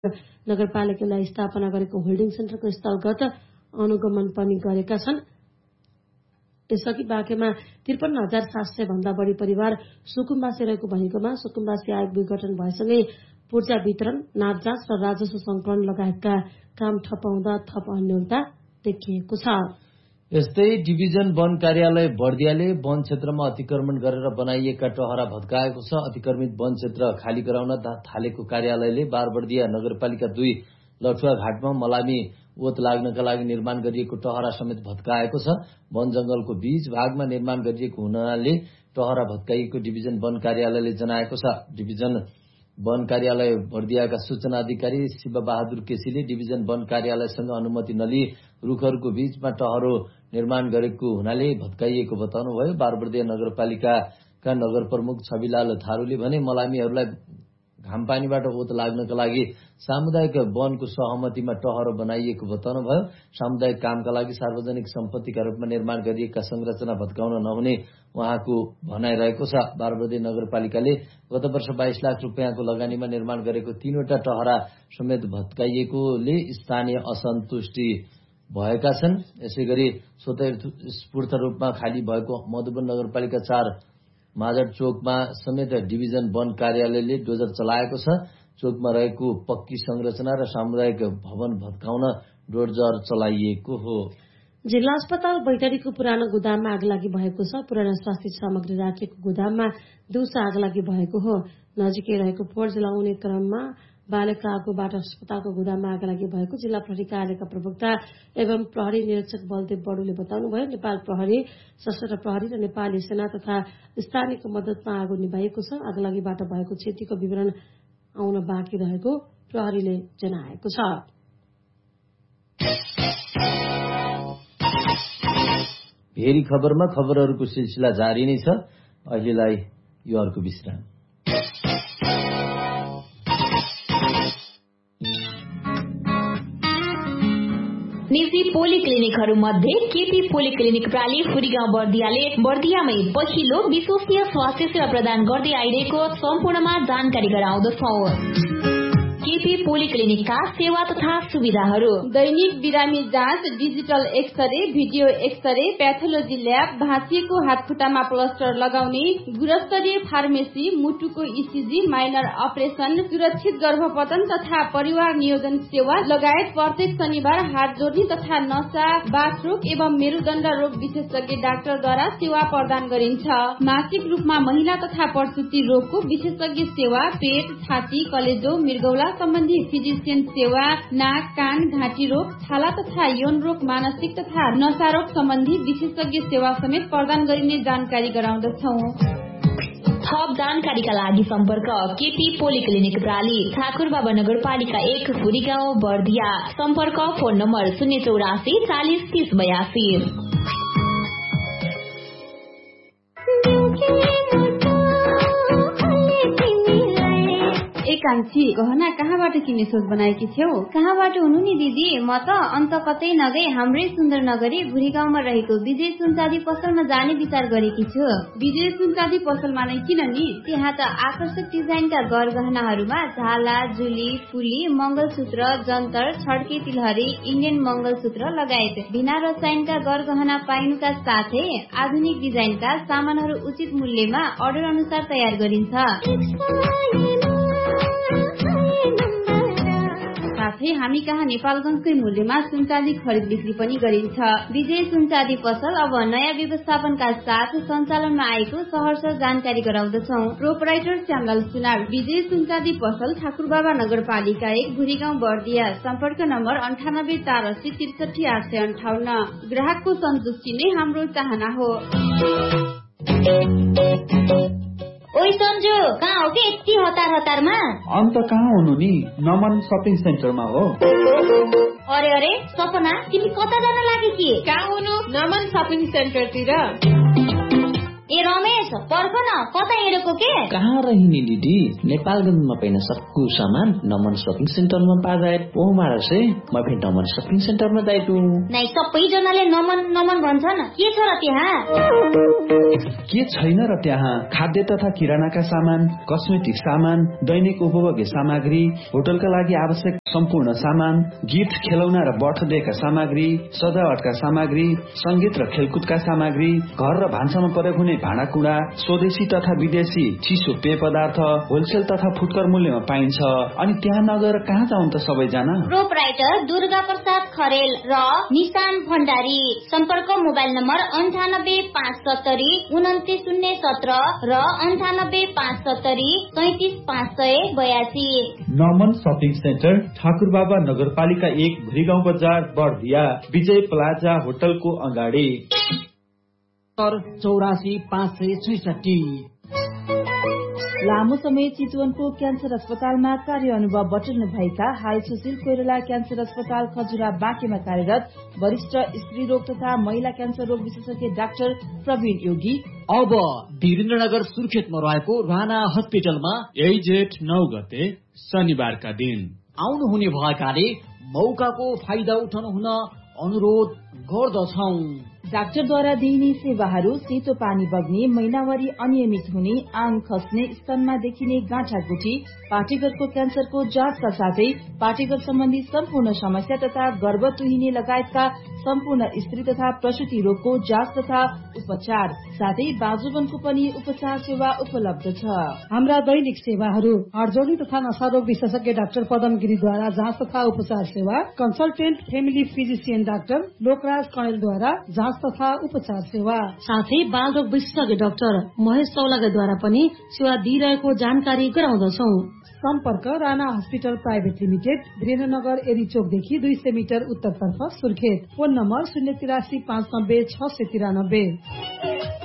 नगरपालिकालाई स्थापना गरेको होल्डिङ सेन्टरको स्थलगत अनुगमन पनि गरेका छन्। यसअघि बाँकेमा 53,700 भन्दा बढी परिवार सुकुम्बासी रहेको भएकोमा सुकुम्बासी आयोग विघटन भएसँगै पूर्जा वितरण, नाप जाँच र राजस्व संकलन लगायतका काम ठप्प हुँदा थप अन्योलता देखिएको छ। यस्तै डिभिजन वन कार्यालय बर्दियाले वन क्षेत्रमा अतिक्रमण गरेर बनाइएका टहरा भत्काएको छ। अतिक्रमित वन क्षेत्र खाली गराउन थालेको कार्यालयले बारबर्दिया नगरपालिका 2 लठुवा घाटमा मलामी ओत लाग्नका लागि निर्माण गरिएको टहरा समेत भत्काएको छ। वन जंगलको बीच भागमा निर्माण गरिएको हुनाले टहरा भत्काइएको डिभिजन वन कार्यालयले जनाएको छ। डिभिजन वन कार्यालय बर्दियाका सूचना अधिकारी शिवबहादुर केसीले डिभिजन वन कार्यालयसँग अनुमति नलिई रुखहरूको बीचमा टहरो निर्माण गरेको हुनाले भत्काइएको बताउनुभयो। बारबर्दिया नगरपालिकाका नगर प्रमुख छविलाल थारूले भने मलामीहरूलाई घामपानीबाट ओत लाग्नका लागि सामुदायिक वनको सहमतिमा टहरो बनाइएको बताउनुभयो। सामुदायिक कामका लागि सार्वजनिक सम्पत्तिका रूपमा निर्माण गरिएका संरचना भत्काउन नहुने उहाँको भनाइरहेको छ। बारबर्दिया नगरपालिकाले गत वर्ष 22 लाख रुपियाँको लगानीमा निर्माण गरेको 3वटा टहरा समेत भत्काइएकोले स्थानीय असन्तुष्टि भएका छन्। यसैगरी स्वतःस्फूर्त रूपमा खाली भएको मधुबन नगरपालिका 4 माझट चोकमा समेत डिभिजन वन कार्यालयले डोजर चलाएको छ। चोकमा रहेको पक्की संरचना र सामुदायिक भवन भत्काउन डोजर चलाइएको हो। जिल्ला अस्पताल बैतडीको पुरानो गोदाममा आगलागी भएको छ। पुरानो स्वास्थ्य सामग्री राखेको गोदाममा दिउँसो आगलागी भएको हो। नजिकै रहेको फोहोर जलाउने क्रममा बालेका आगोबाट अस्पतालको गोदाममा आगलागी भएको जिल्ला प्रहरी कार्यालयका प्रवक्ता एवं प्रहरी निरीक्षक बलदेव बडुले बताउनुभयो। नेपाल प्रहरी, सशस्त्र प्रहरी र नेपाली सेना तथा स्थानीयको मद्दतमा आगो निभाइएको छ। आगलागीबाट भएको क्षतिको विवरण आउन बाँकी रहेको प्रहरीले जनाएको छ। भेरी खबरमा खबरहरूको सिलसिला जारी नै छ। अहिलेलाई यो अर्को विश्राम। निजी पोलिक्लिनिकहरू मध्ये केपी पोलिक्लिनिक प्राली फुरीगाउँ बर्दियाले बर्दियामै पहिलो विश्वसनीय स्वास्थ्य सेवा प्रदान गर्दै आइरहेको सम्पूर्णमा जानकारी गराउँदछौं। केपी पोलिक्लिनिकका सेवा तथा सुविधाहरू: दैनिक बिरामी जाँच, digital x-ray, video x-ray, pathology lab, भाँचिएको हातखुट्टामा प्लास्टर लगाउने, गुणस्तरीय फार्मेसी, मुटुको इसिजी, माइनर अपरेसन, सुरक्षित गर्भपतन तथा परिवार नियोजन सेवा लगायत प्रत्येक शनिबार हात जोड्ने तथा नसा, बाथरोग एवं मेरुदण्ड रोग विशेषज्ञ डाक्टरद्वारा सेवा प्रदान गरिन्छ। मासिक रूपमा महिला तथा प्रसुति रोगको विशेषज्ञ सेवा, पेट, छाती, कलेजो, मृगौला सम्बन्धी फिजिसियन सेवा, नाक, कान, घाँटी रोग, छाला तथा यौन रोग, मानसिक तथा नशा रोग सम्बन्धी विशेषज्ञ सेवा समेत प्रदान गरिने जानकारी गराउँदछौं। थप जानकारीका लागि सम्पर्क केपी पोलिक्लिनिक प्राली, ठाकुरबाबा नगरपालिका 1 फुरीगाउँ बर्दिया। सम्पर्क फोन नम्बर 084 40 30 82। कान्छी, गहना कहाँबाट किन्ने सोच बनाएकी थियौ? कहाँबाट हुनु नि दिदी, म त अन्त कतै नगई हाम्रै सुन्दर नगरी भुरी गाउँमा रहेको विजय सुनचाँदी पसलमा जाने विचार गरेकी छु। विजय सुनचाँदी पसलमा नै किन नि? त्यहाँ त आकर्षक डिजाइनका गहनाहरूमा झाला, जुली, फुली, मंगलसूत्र, जन्तर, छड्के तिलहरी, इन्डियन मंगलसूत्र लगायत बिना रसायनका गहना पाइनुका साथै आधुनिक डिजाइनका सामानहरू उचित मूल्यमा अर्डर अनुसार तयार गरिन्छ। साथै हामी कहाँ नेपालगञ्जकै मूल्यमा सुनचाँदी खरिद बिक्री पनि गरिन्छ। विजय सुनचाँदी पसल अब नयाँ व्यवस्थापनका साथ सञ्चालनमा आएको सहर्ष जानकारी गराउँदछौं। प्रोपराइटर च्यामलाल सुनार, विजय सुनचाँदी पसल, ठाकुरबाबा नगरपालिका 1 भुरीगाउँ बर्दिया। सम्पर्क नम्बर 98 480 63 858। ग्राहकको सन्तुष्टि नै हाम्रो चाहना हो। ओइ सन्जु, कहाँ हो कि यति हतारमा? अन्त कहाँ हुनु नि, नमन सपिङ सेन्टरमा हो। अरे सपना, तिमी कता जान लागि कि? कहाँ हुनु? नमन सपिङ सेन्टरतिर। ए रमेश पर्ख न, कता हिँडेको के? कहाँ रहिनी दिदी, नेपालगञ्जमा पाइन सक्कु सामान नमन शपिङ सेन्टरमा पाए ओ मारसे म फेरि नमन शपिङ सेन्टरमा जाइटु। नाइ सबैजनाले नमन नमन भन्छन्, के छ र त्यहाँ? के छैन र त्यहाँ? खाद्य तथा किरानाका सामान, कस्मेटिक सामान, दैनिक उपभोग्य सामग्री, होटलका लागि आवश्यक सम्पूर्ण सामान, गिफ्ट, खेलौना र बर्थडेका सामग्री, सजावटका सामग्री, संगीत र खेलकुदका सामग्री, घर र भान्सामा प्रयोग हुने भाँडाकुँडा, स्वदेशी तथा विदेशी चिसो पेय पदार्थ होलसेल तथा फुटकर मूल्यमा पाइन्छ। अनि त्यहाँ नगएर कहाँ जाउँ त सबैजना? प्रोपराइटर दुर्गा प्रसाद खरेल र निशान भण्डारी। सम्पर्क मोबाइल नम्बर 9857093017 र 9857033582। नमन शपिङ सेन्टर, ठाकुरबाबा नगरपालिका 1, भुरीगाउँ बजार, बर्दिया, विजय प्लाजा होटलको अगाडि। 84,566। लामो समय चितवनको क्यान्सर अस्पतालमा कार्य अनुभव बटुल्नु भएका हाल सुशील कोइराला क्यान्सर अस्पताल खजुरा बाँकेमा कार्यरत वरिष्ठ स्त्री रोग तथा महिला क्यान्सर रोग विशेषज्ञ डाक्टर प्रवीण योगी अब वीरेन्द्रनगर सुर्खेतमा रहेको राणा हस्पिटलमा यही जेठ 9 गते शनिबारका दिन आउनुहुने भएकाले मौकाको फाइदा उठाउन हुन अनुरोध गर्दछौं। डाक्टरद्वारा दिइने सेवाहरू सेतो पानी बग्ने, महिनावारी अनियमित हुने, आङ खस्ने, स्तनमा देखिने गाँठागुठी, पाठेघरको क्यान्सरको जाँचका साथै पाठेघर सम्बन्धी सम्पूर्ण समस्या तथा गर्भ तुहिने लगायतका सम्पूर्ण स्त्री तथा प्रसूति रोगको जाँच तथा उपचार, साथै बाजुबनको पनि उपचार सेवा उपलब्ध छ। हाम्रा दैनिक सेवाहरू हडजोडी तथा नशारोग विशेषज्ञ डाक्टर पदम गिरीद्वारा जाँच तथा उपचार सेवा, consultant family physician doctor Lokraj कणेलद्वारा जाँच तथा उपचार सेवा, साथै बाल रोग विशेषज्ञ डाक्टर महेश चौलागाद्वारा पनि सेवा दिइरहेको जानकारी गराउँदछौ। सम्पर्क Rana hospital private limited, Birendranagar एरी चोकदेखि 200 मिटर उत्तरतर्फ सुर्खेत। Phone number 083 590 693।